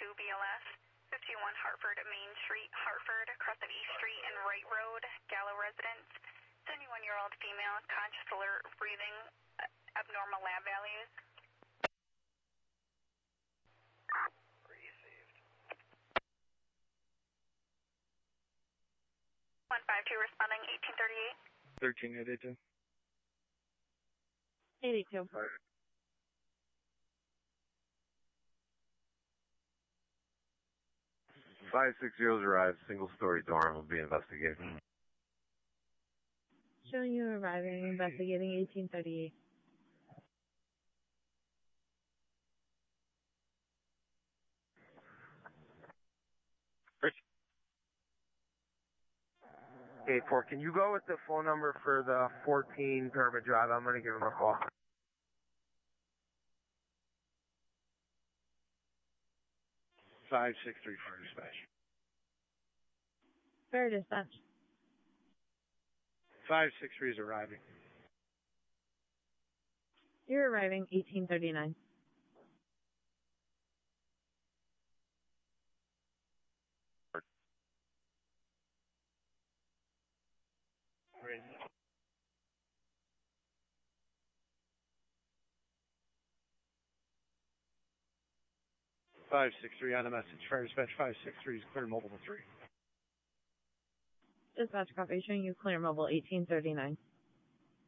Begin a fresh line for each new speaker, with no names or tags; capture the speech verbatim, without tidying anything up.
two B L S, fifty-one Hartford Main Street, Hartford, across of East Street and Wright Road, Gallo residence. seventy-one-year-old female, conscious, alert, breathing, abnormal lab values.
Received.
one five two responding, eighteen thirty-eight.
thirteen eighty-two.
eighty-two.
five six zero's arrived, single-story dorm will be investigated.
Showing you arriving, investigating eighteen thirty-eight.
eight four, can you go with the phone number for the fourteen Kermit Drive? I'm going to give him a call.
five six three for dispatch.
Fair dispatch.
five six three is arriving.
You're arriving eighteen thirty-nine.
five six three on the message. Fire dispatch five six three is clear mobile to three.
Dispatch copy, showing you clear mobile eighteen thirty-nine.